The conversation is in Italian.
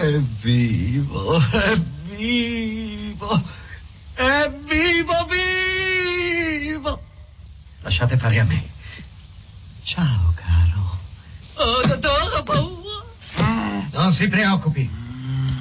È vivo, è vivo, è vivo, vivo. Lasciate fare a me. Ciao, caro. Oh, dottore, ho paura. Non si preoccupi.